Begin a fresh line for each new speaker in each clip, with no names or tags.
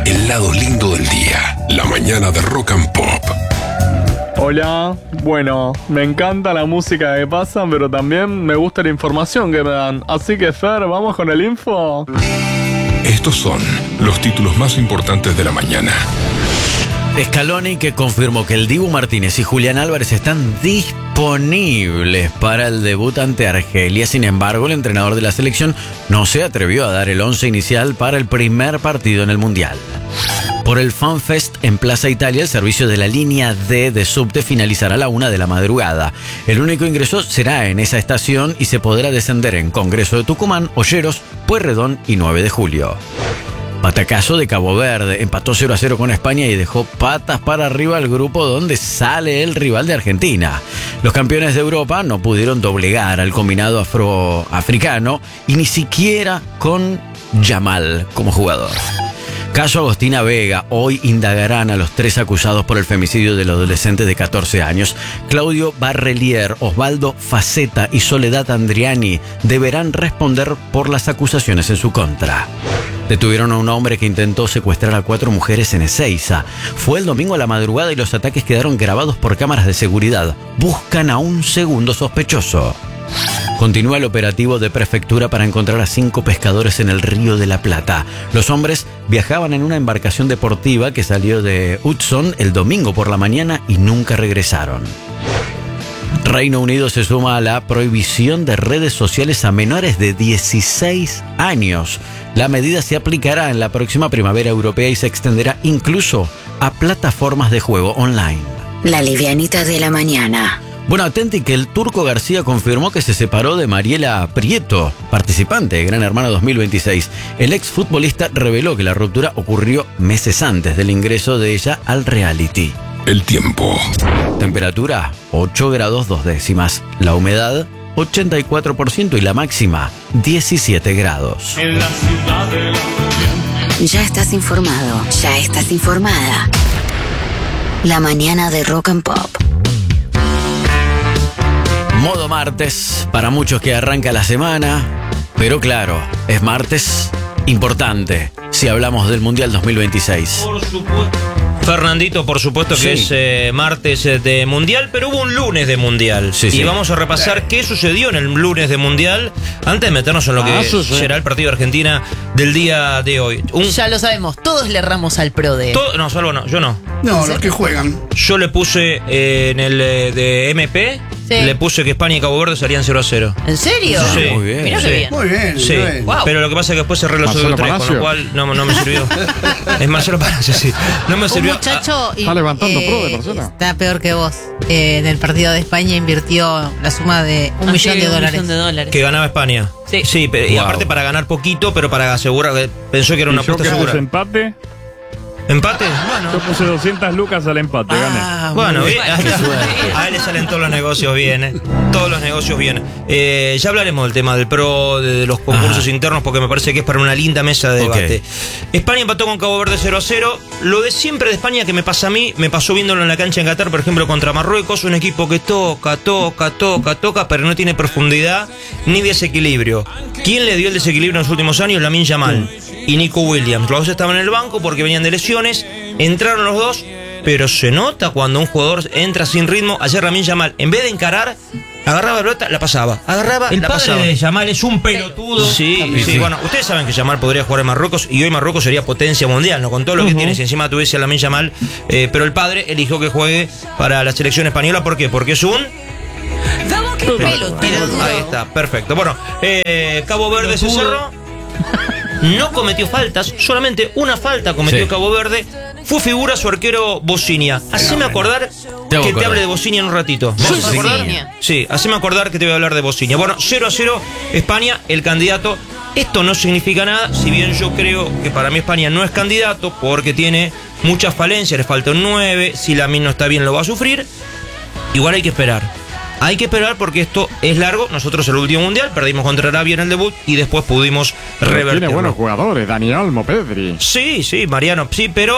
el lado lindo del día. La mañana de Rock and Pop.
Hola, bueno, me encanta la música que pasan, pero también me gusta la información que me dan. Así que Fer, ¿vamos con el info?
Estos son los títulos más importantes de la mañana.
Scaloni, que confirmó que el Dibu Martínez y Julián Álvarez están disponibles para el debut ante Argelia. Sin embargo, el entrenador de la selección no se atrevió a dar el 11 inicial para el primer partido en el Mundial. Por el FanFest en Plaza Italia, el servicio de la línea D de subte finalizará a la 1 de la madrugada. El único ingreso será en esa estación y se podrá descender en Congreso de Tucumán, Olleros, Pueyrredón y 9 de julio. Batacazo de Cabo Verde, empató 0-0 con España y dejó patas para arriba al grupo donde sale el rival de Argentina. Los campeones de Europa no pudieron doblegar al combinado afroafricano y ni siquiera con Yamal como jugador. Caso Agostina Vega. Hoy indagarán a los 3 acusados por el femicidio del adolescente de 14 años. Claudio Barrelier, Osvaldo Faceta y Soledad Andriani deberán responder por las acusaciones en su contra. Detuvieron a un hombre que intentó secuestrar a 4 mujeres en Ezeiza. Fue el domingo a la madrugada y los ataques quedaron grabados por cámaras de seguridad. Buscan a un segundo sospechoso. Continúa el operativo de prefectura para encontrar a 5 pescadores en el Río de la Plata. Los hombres viajaban en una embarcación deportiva que salió de Hudson el domingo por la mañana y nunca regresaron. Reino Unido se suma a la prohibición de redes sociales a menores de 16 años. La medida se aplicará en la próxima primavera europea y se extenderá incluso a plataformas de juego online.
La livianita de la mañana.
Bueno, atenti que el Turco García confirmó que se separó de Mariela Prieto, participante de Gran Hermano 2026. El exfutbolista reveló que la ruptura ocurrió meses antes del ingreso de ella al reality.
El tiempo.
Temperatura 8 grados 2 décimas. La humedad 84% y la máxima 17 grados.
Ya estás informado, ya estás informada. La mañana de Rock and Pop.
Modo martes, para muchos que arranca la semana, pero claro, es martes importante si hablamos del Mundial 2026.
Por supuesto. Fernandito, por supuesto que
Sí.
es martes de Mundial, pero hubo un lunes de Mundial.
Sí,
y
sí.
vamos a repasar qué sucedió en el lunes de Mundial antes de meternos en lo que será el partido de Argentina del día de hoy.
Ya lo sabemos, todos le erramos al PRODE.
No, Salvo no, yo no.
No, los que juegan.
Yo le puse en el de MP,
Sí.
le puse que España y Cabo Verde salían 0-0.
¿En serio?
Sí.
Muy bien.
Mirá
Sí.
qué bien.
Muy bien,
Sí,
muy bien.
Wow.
pero lo que pasa es que después cerré los otros 3, con lo cual no me sirvió. Es Marcelo Palacio, sí. No me
Un
sirvió.
muchacho
Está levantando PRODE, Marcela.
está peor que vos. En el partido de España invirtió la suma de $1 millón de dólares.
Que ganaba España.
Sí.
Sí, y
Wow.
aparte para ganar poquito, pero para asegurar, pensó que era una
¿Y yo
apuesta
que
segura.
puse empate?
¿Empate?
Yo
Bueno.
puse 200 lucas al empate, gané.
Bueno,
muy
bien.
bien.
A él le salen todos los negocios bien, Todos los negocios bien. Ya hablaremos del tema del PRO, de los concursos internos, porque me parece que es para una linda mesa de debate. España empató con Cabo Verde 0-0. Lo de siempre de España que me pasa a mí, me pasó viéndolo en la cancha en Qatar, por ejemplo, contra Marruecos, un equipo que toca, pero no tiene profundidad ni desequilibrio. ¿Quién le dio el desequilibrio en los últimos años? Lamine Yamal y Nico Williams. Los dos estaban en el banco porque venían de lesiones, entraron los dos, pero se nota cuando un jugador entra sin ritmo. Ayer Lamine Yamal, en vez de encarar, agarraba la pelota, la pasaba, la pasaba.
de Yamal es un pelotudo.
Sí, bueno, ustedes saben que Yamal podría jugar en Marruecos y hoy Marruecos sería potencia mundial, ¿no? Con todo lo que tiene, si encima tuviese a Lamine Yamal, pero el padre eligió que juegue para la selección española. ¿Por qué? Porque es un...
Pelotudo.
Ahí está, perfecto. Bueno, Cabo Verde se cerró. No cometió faltas, solamente una falta cometió
Sí.
Cabo Verde. Fue figura su arquero Bocinia. Haceme acordar que te hable de Bocinia en un ratito. ¿Me haces acordar?
Bocinia.
Sí, haceme acordar que te voy a hablar de Bocinia. Bueno, 0-0 España, el candidato. Esto no significa nada, si bien yo creo que para mí España no es candidato porque tiene muchas falencias, le falta un 9, si Lamine no está bien lo va a sufrir. Igual hay que esperar. Hay que esperar porque esto es largo. Nosotros el último mundial perdimos contra Arabia en el debut y después pudimos revertirlo.
Tiene buenos jugadores, Dani Olmo, Pedri.
Sí, Mariano, sí, pero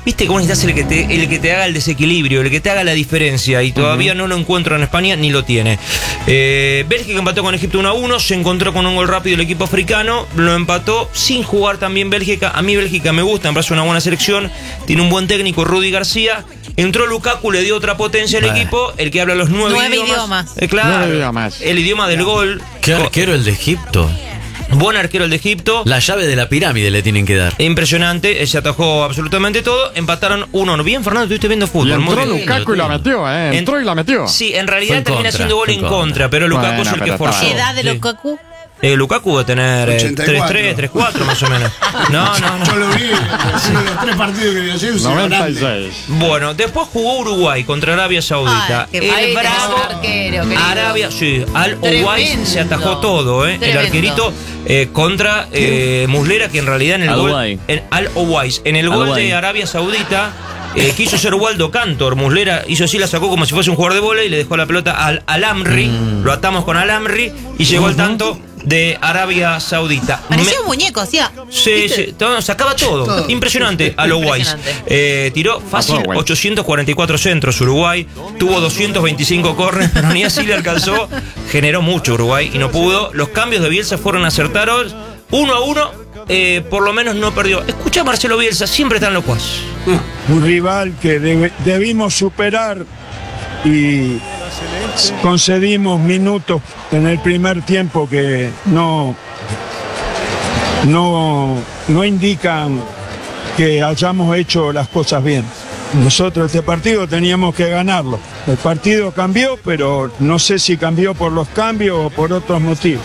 viste cómo necesitas el que te haga el desequilibrio, el que te haga la diferencia, y todavía no lo encuentro en España ni lo tiene. Bélgica empató con Egipto 1-1, se encontró con un gol rápido el equipo africano, lo empató sin jugar también Bélgica. A mí Bélgica me gusta, me parece una buena selección, tiene un buen técnico, Rudi García. Entró Lukaku, le dio otra potencia al equipo, el que habla los 9 idiomas. Claro,
9 idiomas.
El idioma del gol.
Qué arquero el de Egipto.
Buen arquero el de Egipto.
La llave de la pirámide le tienen que dar.
Impresionante, se atajó absolutamente todo. Empataron 1-1. Bien, Fernando, estuviste viendo fútbol.
Y entró
muy bien.
Lukaku y la metió, Entró y la metió.
Sí, en realidad
en
termina
contra,
siendo gol en contra, pero Lukaku
Bueno,
es el que
pero
forzó.
¿Qué edad de
Sí.
Lukaku?
Lukaku debe tener 3-3, 3-4 más o menos. No.
Yo lo vi, en los 3 partidos que vi ayer,
96.
Bueno, después jugó Uruguay contra Arabia Saudita.
Ay, qué
El bravo
arquero, querido.
Arabia, sí, Al-Owais
Tremendo.
se atajó todo, El
Tremendo.
arquerito contra Muslera, que en realidad en el
Al-Owais.
gol. Al-Owais. En el gol
Al-Owais.
de Arabia Saudita. Quiso ser Waldo Cantor. Muslera hizo así, la sacó como si fuese un jugador de vóley y le dejó la pelota al Al-Amri. Lo atamos con Al-Amri y llegó el tanto de Arabia Saudita.
Parecía un muñeco, hacía.
Sí,
¿viste?
sí, sacaba todo. Impresionante a lo Wise. Tiró fácil 844 centros Uruguay, tuvo 225 corners, pero ni así le alcanzó. Generó mucho Uruguay y no pudo. Los cambios de Bielsa fueron acertados. 1-1, por lo menos no perdió. Escucha a Marcelo Bielsa, siempre están los cuas.
Un rival que debimos superar y concedimos minutos en el primer tiempo que no indican que hayamos hecho las cosas bien. Nosotros este partido teníamos que ganarlo. El partido cambió, pero no sé si cambió por los cambios o por otros motivos.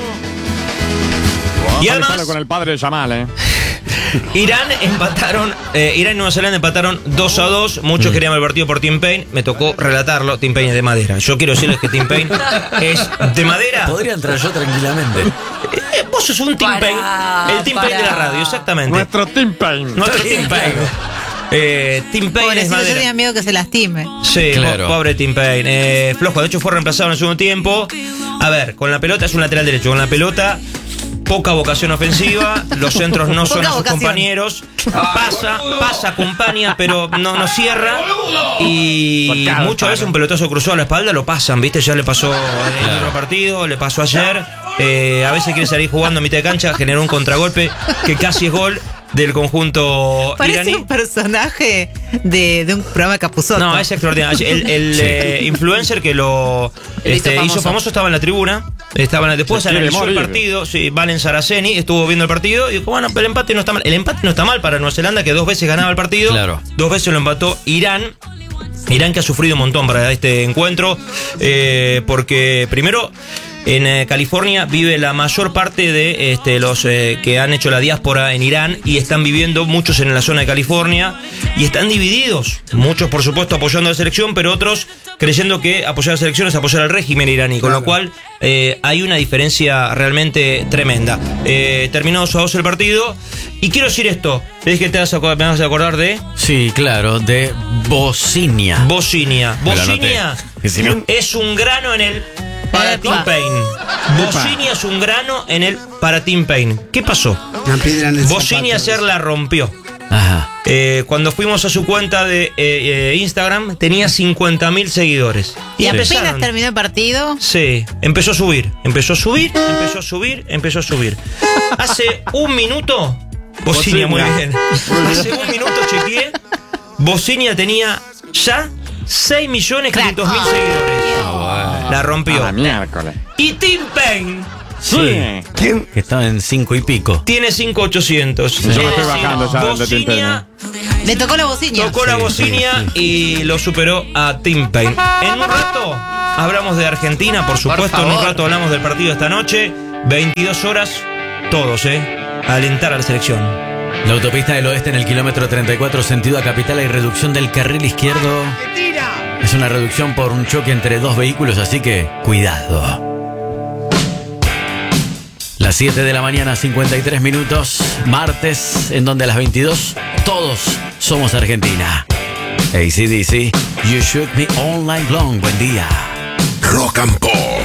Y
Sale
además,
con el padre de Yamal,
Irán y Nueva Zelanda empataron 2-2. Muchos querían ver el partido por Tim Payne. Me tocó relatarlo. Tim Payne es de madera. Yo quiero decirles que Tim Payne es de madera.
Podría entrar yo tranquilamente.
Vos sos un Tim Payne. El Tim Payne de la radio, exactamente.
Nuestro Tim Payne.
Nuestro Tim Payne. Tim Payne es
Pobrecito, yo
madera.
tenía miedo que se lastime.
Sí,
Claro.
pobre Tim Payne. Flojo, de hecho fue reemplazado en el segundo tiempo. A ver, con la pelota es un lateral derecho. Con la pelota, poca vocación ofensiva. Los centros no son
Poca
a sus
vocación.
compañeros. Pasa, acompaña, pero no cierra. Y muchas veces un pelotazo cruzado a la espalda lo pasan, ¿viste? Ya le pasó en el otro partido, le pasó ayer. A veces quiere salir jugando a mitad de cancha, generó un contragolpe que casi es gol del conjunto
Parece
iraní.
un personaje de un programa de Capuzotto.
No, es extraordinario. El influencer que lo hizo famoso estaba en la tribuna. Después
Se quiere
analizó el
morir.
partido. Sí, Valen Saraceni estuvo viendo el partido y dijo, bueno, pero el empate no está mal. El empate no está mal para Nueva Zelanda, que 2 veces ganaba el partido.
Claro.
2 veces lo empató Irán. Irán, que ha sufrido un montón para este encuentro. Porque primero, en California vive la mayor parte de los que han hecho la diáspora en Irán, y están viviendo muchos en la zona de California y están divididos. Muchos, por supuesto, apoyando a la selección, pero otros creyendo que apoyar a la selección es apoyar al régimen iraní, con lo cual hay una diferencia realmente tremenda. Terminó 2-2 el partido, y quiero decir esto. Te dije que me vas a acordar de
Sí, claro, de Bosnia.
Bosnia.
Me lo
Bosnia
anoté. Que si no-
es un grano en el para Tim
Epa.
Payne. Bosnia es un grano en el para Tim Payne. ¿Qué pasó?
Una piedra en el
Bosnia
zapato.
ayer la rompió.
Ajá.
Cuando fuimos a su cuenta de Instagram, tenía 50.000 seguidores.
Y apenas
empezaron.
terminó el partido.
Sí, empezó a subir. Hace un minuto, Bosnia, muy bien. Hace un minuto chequeé, Bosnia tenía ya 6.500.000 seguidores. La rompió.
A la miércoles.
Y Tim Payne
Sí. Que estaba en 5 y pico.
tiene 5.800.
Yo me estoy bajando ya del de Tim
Bosnia
Le tocó la bocina.
tocó la bocina y lo superó a Tim Payne. En un rato hablamos de Argentina, por supuesto. En un rato hablamos del partido de esta noche. 22 horas, todos, alentar a la selección.
La autopista del oeste en el kilómetro 34, sentido a Capital, hay reducción del carril izquierdo. Es una reducción por un choque entre 2 vehículos, así que cuidado. Las 7 de la mañana, 53 minutos, martes, en donde a las 22 todos somos Argentina. AC/DC, You Shook Me All Night Long. Buen día.
Rock and Pop.